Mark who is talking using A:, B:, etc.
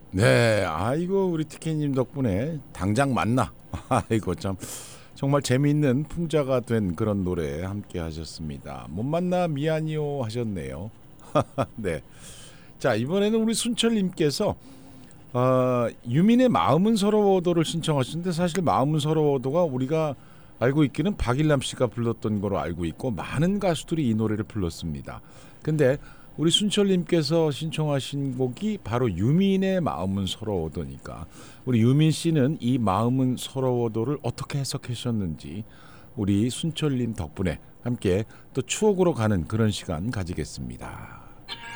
A: 네, 아이고 우리 티켓님 덕분에 당장 만나. 아이고 참 정말 재미있는 풍자가 된 그런 노래 함께 하셨습니다. 못 만나 미안이요 하셨네요. 네, 자 이번에는 우리 순철님께서 유민의 마음은 서러워도를 신청하셨는데 사실 마음은 서러워도가 우리가 알고 있기는 박일남 씨가 불렀던 거로 알고 있고 많은 가수들이 이 노래를 불렀습니다. 근데 우리 순철님께서 신청하신 곡이 바로 유민의 마음은 서러워도니까 우리 유민 씨는 이 마음은 서러워도를 어떻게 해석하셨는지 우리 순철님 덕분에 함께 또 추억으로 가는 그런 시간 가지겠습니다.